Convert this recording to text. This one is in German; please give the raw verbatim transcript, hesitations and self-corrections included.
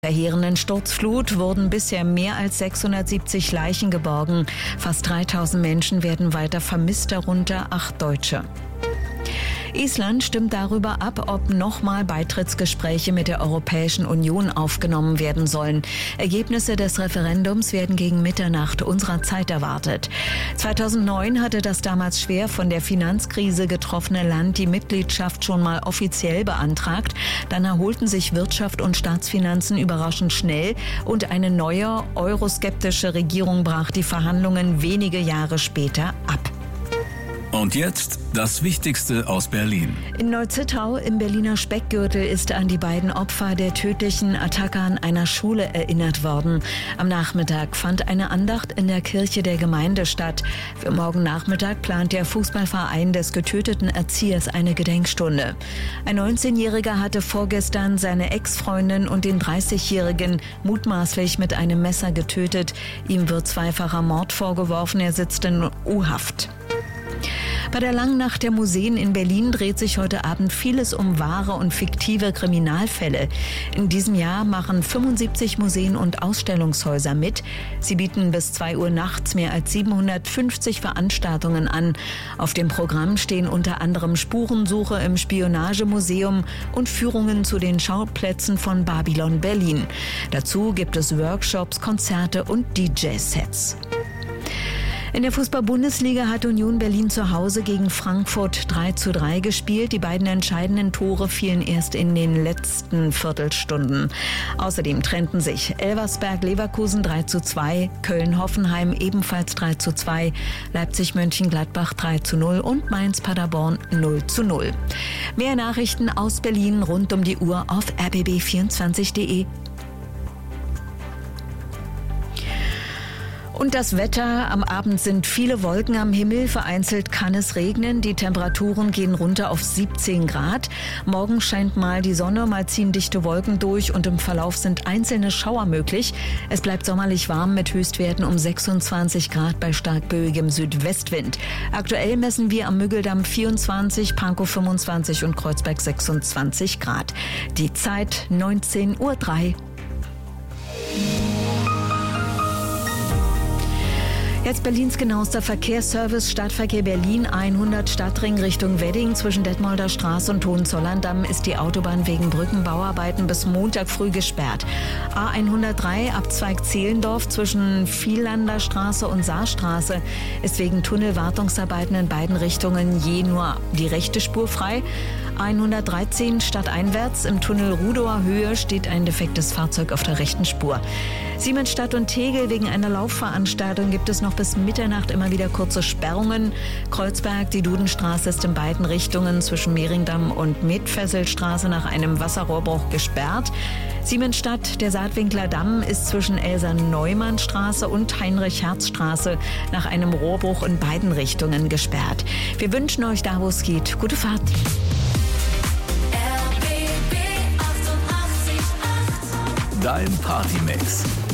verheerenden Sturzflut wurden bisher mehr als sechshundertsiebzig Leichen geborgen. Fast dreitausend Menschen werden weiter vermisst, darunter acht Deutsche. Island stimmt darüber ab, ob nochmal Beitrittsgespräche mit der Europäischen Union aufgenommen werden sollen. Ergebnisse des Referendums werden gegen Mitternacht unserer Zeit erwartet. zweitausendneun hatte das damals schwer von der Finanzkrise getroffene Land die Mitgliedschaft schon mal offiziell beantragt. Dann erholten sich Wirtschaft und Staatsfinanzen überraschend schnell und eine neue euroskeptische Regierung brach die Verhandlungen wenige Jahre später ab. Und jetzt das Wichtigste aus Berlin. In Neuzittau im Berliner Speckgürtel ist an die beiden Opfer der tödlichen Attacke an einer Schule erinnert worden. Am Nachmittag fand eine Andacht in der Kirche der Gemeinde statt. Für morgen Nachmittag plant der Fußballverein des getöteten Erziehers eine Gedenkstunde. Ein neunzehnjähriger hatte vorgestern seine Ex-Freundin und den dreißigjährigen mutmaßlich mit einem Messer getötet. Ihm wird zweifacher Mord vorgeworfen, er sitzt in U-Haft. Bei der Langen Nacht der Museen in Berlin dreht sich heute Abend vieles um wahre und fiktive Kriminalfälle. In diesem Jahr machen fünfundsiebzig Museen und Ausstellungshäuser mit. Sie bieten bis zwei Uhr nachts mehr als siebenhundertfünfzig Veranstaltungen an. Auf dem Programm stehen unter anderem Spurensuche im Spionagemuseum und Führungen zu den Schauplätzen von Babylon Berlin. Dazu gibt es Workshops, Konzerte und D J-Sets. In der Fußball-Bundesliga hat Union Berlin zu Hause gegen Frankfurt drei zu drei gespielt. Die beiden entscheidenden Tore fielen erst in den letzten Viertelstunden. Außerdem trennten sich Elversberg-Leverkusen drei zu zwei, Köln-Hoffenheim ebenfalls drei zu zwei, Leipzig-Mönchengladbach drei zu null und Mainz-Paderborn null zu null. Mehr Nachrichten aus Berlin rund um die Uhr auf r b b vierundzwanzig punkt de. Und das Wetter. Am Abend sind viele Wolken am Himmel. Vereinzelt kann es regnen. Die Temperaturen gehen runter auf siebzehn Grad. Morgen scheint mal die Sonne, mal ziehen dichte Wolken durch und im Verlauf sind einzelne Schauer möglich. Es bleibt sommerlich warm mit Höchstwerten um sechsundzwanzig Grad bei stark böigem Südwestwind. Aktuell messen wir am Müggeldamm vierundzwanzig, Pankow fünfundzwanzig und Kreuzberg sechsundzwanzig Grad. Die Zeit neunzehn Uhr drei. Jetzt Berlins genauester Verkehrsservice. Stadtverkehr Berlin hundert Stadtring Richtung Wedding. Zwischen Detmolder Straße und Hohenzollern-Damm ist die Autobahn wegen Brückenbauarbeiten bis Montag früh gesperrt. A hundertdrei Abzweig Zehlendorf zwischen Vielander Straße und Saarstraße ist wegen Tunnelwartungsarbeiten in beiden Richtungen je nur die rechte Spur frei. A hundertdreizehn stadteinwärts im Tunnel Rudower Höhe steht ein defektes Fahrzeug auf der rechten Spur. Siemensstadt und Tegel wegen einer Laufveranstaltung gibt es noch bis Mitternacht immer wieder kurze Sperrungen. Kreuzberg, die Dudenstraße ist in beiden Richtungen zwischen Mehringdamm und Metfesselstraße nach einem Wasserrohrbruch gesperrt. Siemensstadt, der Saatwinkler Damm ist zwischen Elsa-Neumann-Straße und Heinrich-Herz-Straße nach einem Rohrbruch in beiden Richtungen gesperrt. Wir wünschen euch da, wo es geht, gute Fahrt. Dein Partymix.